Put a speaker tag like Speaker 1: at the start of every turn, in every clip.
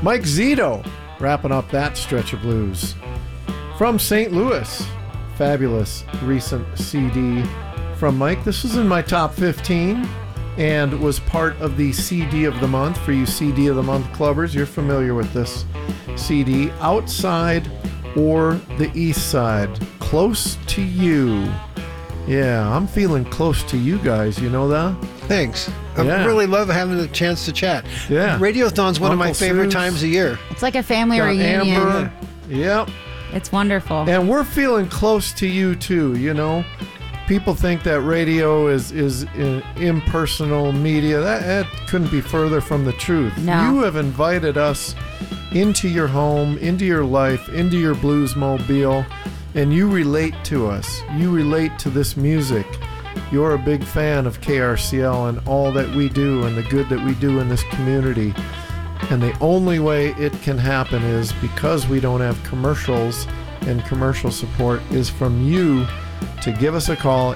Speaker 1: Mike Zito wrapping up that stretch of blues. From St. Louis, fabulous recent CD from Mike. This was in my top 15 and was part of the CD of the month. For you CD of the month clubbers, you're familiar with this CD. Outside or the East Side, Close to You. Yeah, I'm feeling close to you guys, you know that?
Speaker 2: Thanks. I really love having the chance to chat.
Speaker 1: Yeah.
Speaker 2: Radiothon's one of my favorite
Speaker 1: Sue's.
Speaker 2: times a year.
Speaker 3: It's like a family
Speaker 1: Got
Speaker 3: reunion.
Speaker 1: Amber. Yep.
Speaker 3: It's wonderful.
Speaker 1: And we're feeling close to you too, you know. People think that radio is impersonal media. That couldn't be further from the truth.
Speaker 3: No.
Speaker 1: You have invited us into your home, into your life, into your blues mobile, and you relate to us. You relate to this music. You're a big fan of KRCL and all that we do and the good that we do in this community. And the only way it can happen is because we don't have commercials and commercial support is from you to give us a call,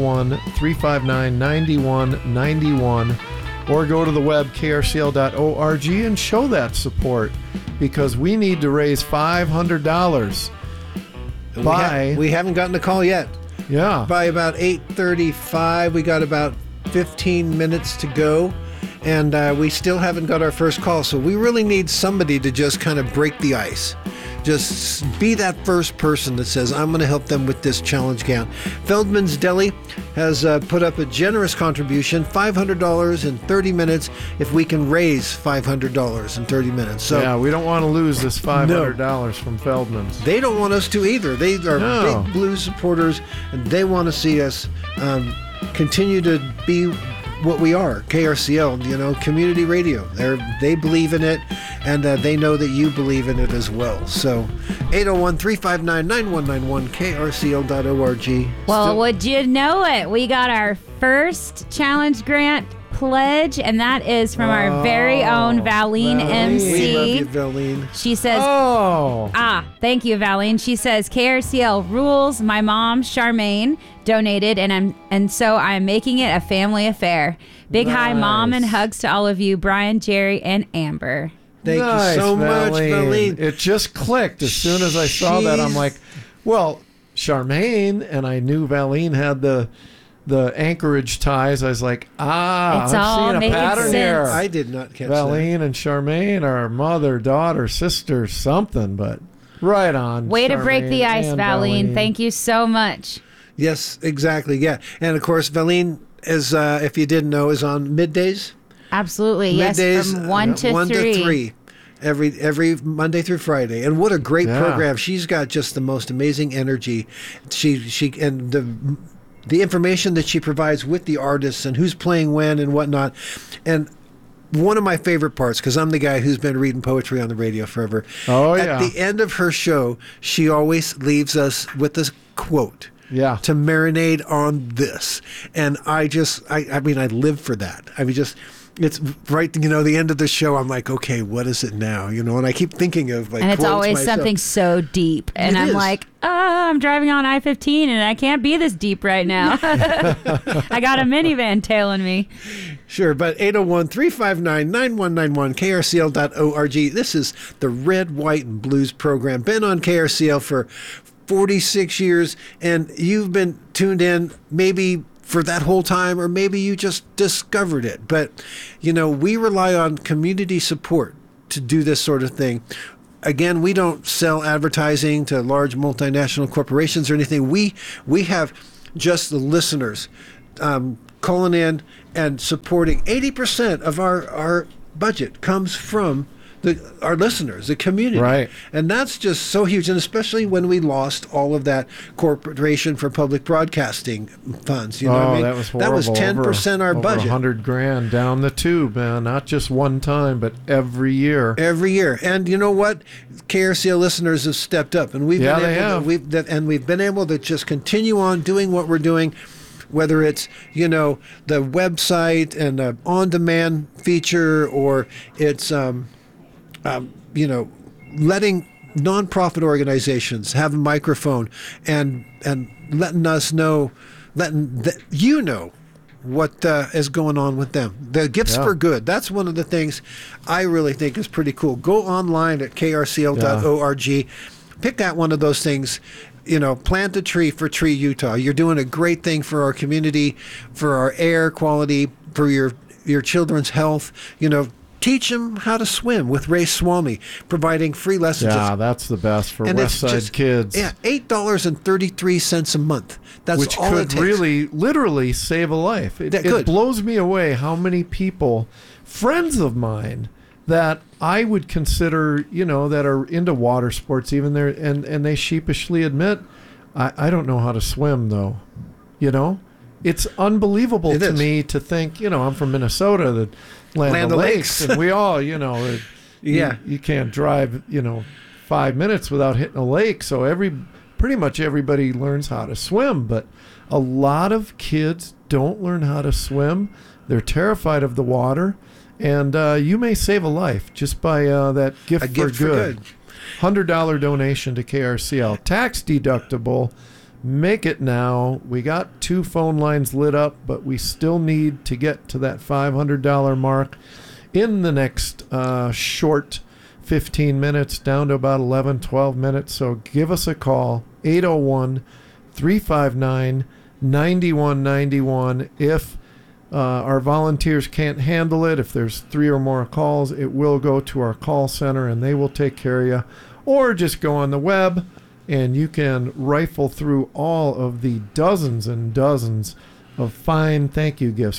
Speaker 1: 801-359-9191, or go to the web, krcl.org, and show that support, because we need to raise $500
Speaker 2: We haven't gotten a call yet.
Speaker 1: Yeah.
Speaker 2: By about 8:35, we got about 15 minutes to go, and we still haven't got our first call. So we really need somebody to just kind of break the ice. Just be that first person that says, I'm going to help them with this challenge count. Feldman's Deli has put up a generous contribution, $500 in 30 minutes, if we can raise $500 in 30 minutes. So
Speaker 1: yeah, we don't want to lose this $500 from Feldman's.
Speaker 2: They don't want us to either. They are
Speaker 1: No.
Speaker 2: big blues supporters, and they want to see us continue to be what we are, KRCL, you know, community radio. They believe in it, and they know that you believe in it as well. So 801-359-9191, krcl.org.
Speaker 3: Well, would you know it? We got our first challenge grant pledge, and that is from our very own Valine MC.
Speaker 2: We love you, Valine.
Speaker 3: She says, thank you, Valine. She says, KRCL rules. My mom, Charmaine, donated, and so I'm making it a family affair. Big hi, Mom, and hugs to all of you, Brian, Jerry, and Amber.
Speaker 2: Thank you so much, Valine.
Speaker 1: It just clicked as soon as I saw that. I'm like, well, Charmaine, and I knew Valine had the Anchorage ties. I was like,
Speaker 3: It's all
Speaker 1: I'm seeing a
Speaker 3: making
Speaker 1: pattern
Speaker 3: sense.
Speaker 1: here.
Speaker 2: I did not catch
Speaker 1: Valine and Charmaine are mother, daughter, sister, something, but right on.
Speaker 3: Way to break
Speaker 1: Charmaine
Speaker 3: the ice,
Speaker 1: and
Speaker 3: Valine. Thank you so much.
Speaker 2: Yes, exactly. Yeah. And of course, Valine is, if you didn't know, is on middays.
Speaker 3: Absolutely.
Speaker 2: Middays,
Speaker 3: Yes, from 1 to 3.
Speaker 2: Every Monday through Friday. And what a great program. She's got just the most amazing energy. She and the information that she provides with the artists and who's playing when and whatnot. And one of my favorite parts, because I'm the guy who's been reading poetry on the radio forever. At the end of her show, she always leaves us with this quote.
Speaker 1: Yeah.
Speaker 2: To marinate on this. And I mean, I live for that. I mean, it's right, you know, the end of the show, I'm like, okay, what is it now? You know, and I keep thinking of like,
Speaker 3: and it's always
Speaker 2: myself.
Speaker 3: something so deep. And I'm like, I'm driving on I-15 and I can't be this deep right now. I got a minivan tailing me.
Speaker 2: Sure, but 801-359-9191, krcl.org. This is the Red, White, and Blues program. Been on KRCL for 46 years, and you've been tuned in maybe for that whole time, or maybe you just discovered it. But, you know, we rely on community support to do this sort of thing. Again, we don't sell advertising to large multinational corporations or anything. We have just the listeners calling in and supporting. 80% of our budget comes from our listeners, the community.
Speaker 1: Right.
Speaker 2: And that's just so huge. And especially when we lost all of that Corporation for Public Broadcasting funds. You know what I mean?
Speaker 1: That was horrible.
Speaker 2: That was 10% our budget.
Speaker 1: Over $100,000 down the tube, man. Not just one time, but every year.
Speaker 2: Every year. And you know what? KRCL listeners have stepped up. And we've been able to just continue on doing what we're doing. Whether it's, you know, the website and the on-demand feature, or it's you know, letting nonprofit organizations have a microphone and letting us know, you know what is going on with them. The Gifts for Good. That's one of the things I really think is pretty cool. Go online at krcl.org. Pick out one of those things. Plant a tree for Tree Utah. You're doing a great thing for our community, for our air quality, for your children's health. Teach them how to swim with Ray Swami, providing free lessons.
Speaker 1: Yeah, that's the best for West Side kids.
Speaker 2: Yeah, $8.33 a month. That's
Speaker 1: which
Speaker 2: all it
Speaker 1: could
Speaker 2: takes.
Speaker 1: Really, literally save a life. It blows me away how many people, friends of mine, that I would consider, that are into water sports, even there, and they sheepishly admit, I don't know how to swim, though. It's unbelievable to me to think, I'm from Minnesota, the land of lakes, and we all, you can't drive, 5 minutes without hitting a lake. So pretty much everybody learns how to swim, but a lot of kids don't learn how to swim. They're terrified of the water, and you may save a life just by that gift for good. $100 donation to KRCL, tax deductible. Make it now. We got 2 phone lines lit up, but we still need to get to that $500 mark in the next short 15 minutes, down to about 11, 12 minutes. So give us a call, 801-359-9191. If our volunteers can't handle it, if there's 3 or more calls, it will go to our call center and they will take care of you. Or just go on the web and you can rifle through all of the dozens and dozens of fine thank you gifts.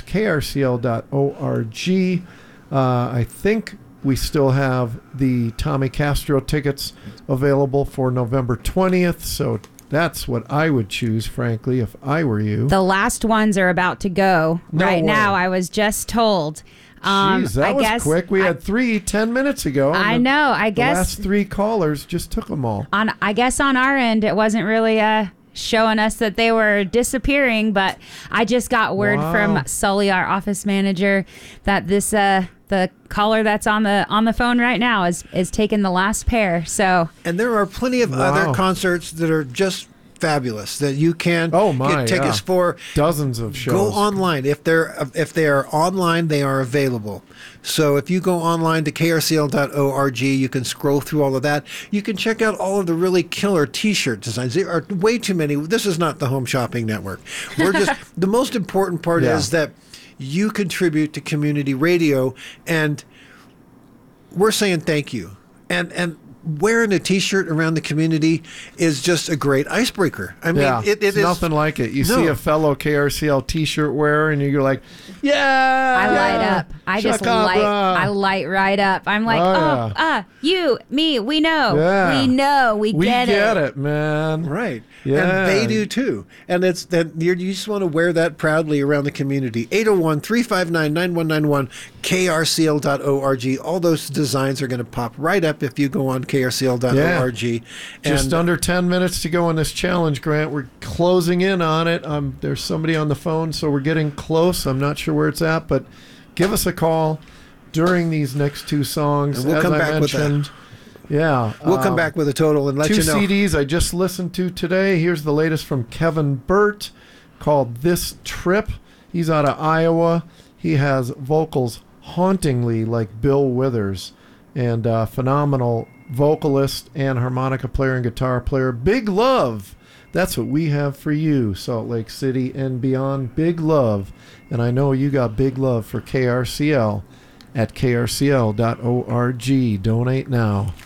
Speaker 1: krcl.org. I think we still have the Tommy Castro tickets available for November 20th, so that's what I would choose, frankly, if I were you.
Speaker 3: The last ones are about to go now. I was just told.
Speaker 1: Jeez, that was quick. We had 3 10 minutes ago.
Speaker 3: I know. I guess
Speaker 1: the last 3 callers just took them all.
Speaker 3: I guess on our end, it wasn't really showing us that they were disappearing, but I just got word from Sully, our office manager, that this the caller that's on the phone right now is taking the last pair. So,
Speaker 2: and there are plenty of other concerts that are just fabulous that you can get tickets for.
Speaker 1: Dozens of shows.
Speaker 2: Go online. If they are online, they are available. So if you go online to krcl.org, you can scroll through all of that. You can check out all of the really killer T-shirt designs. There are way too many. This is not the Home Shopping Network. We're just the most important part is that you contribute to community radio, and we're saying thank you. And wearing a T-shirt around the community is just a great icebreaker. I mean,
Speaker 1: it's nothing like it. You see a fellow KRCL T-shirt wearer, and you're like, I
Speaker 3: light up. I light right up. I'm like, you, me, we know. Yeah. We know. We get
Speaker 1: it, man.
Speaker 2: Right.
Speaker 1: Yeah.
Speaker 2: And they do too. And it's that you just want to wear that proudly around the community. 801-359-9191, krcl.org. All those designs are going to pop right up if you go on krcl.org.
Speaker 1: Yeah. Just under 10 minutes to go on this challenge, Grant. We're closing in on it. There's somebody on the phone, so we're getting close. I'm not sure where it's at, but give us a call during these next 2 songs.
Speaker 2: And we'll come back with that.
Speaker 1: Yeah.
Speaker 2: We'll come back with a total and let you know.
Speaker 1: 2 CDs I just listened to today. Here's the latest from Kevin Burt called This Trip. He's out of Iowa. He has vocals hauntingly like Bill Withers, and phenomenal vocalist and harmonica player and guitar player. Big love. That's what we have for you, Salt Lake City and beyond. Big love. And I know you got big love for KRCL at krcl.org. Donate now.